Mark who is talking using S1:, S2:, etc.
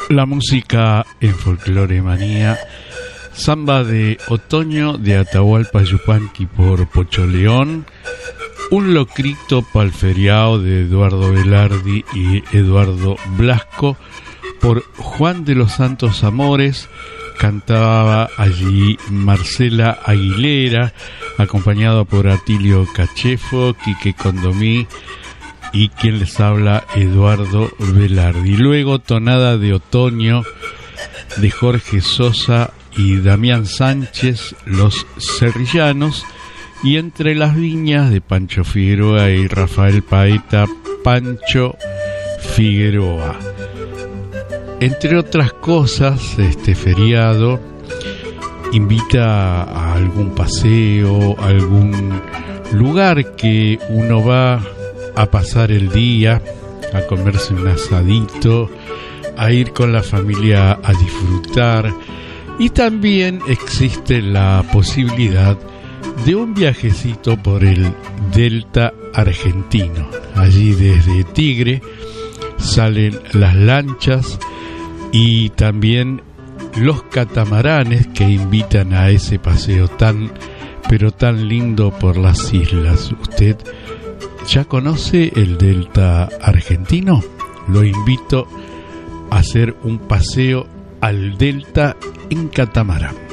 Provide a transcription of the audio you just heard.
S1: La música en Folclore Manía, samba de otoño de Atahualpa Yupanqui por Pocho León, un locrito pa'l feriao de Eduardo Velardi y Eduardo Blasco por Juan de los Santos Amores. Cantaba allí Marcela Aguilera, acompañado por Atilio Cachefo, Quique Condomí y quien les habla, Eduardo Velardi. Luego Tonada de Otoño de Jorge Sosa y Damián Sánchez, Los Cerrillanos, y Entre las Viñas de Pancho Figueroa y Rafael Paeta, Pancho Figueroa. Entre otras cosas, este feriado invita a algún paseo, a algún lugar que uno va a pasar el día, a comerse un asadito, a ir con la familia a disfrutar, y también existe la posibilidad de un viajecito por el delta argentino. Allí desde Tigre salen las lanchas y también los catamaranes que invitan a ese paseo tan, pero tan lindo por las islas. ¿Usted ya conoce el delta argentino? Lo invito a hacer un paseo al delta en catamarán.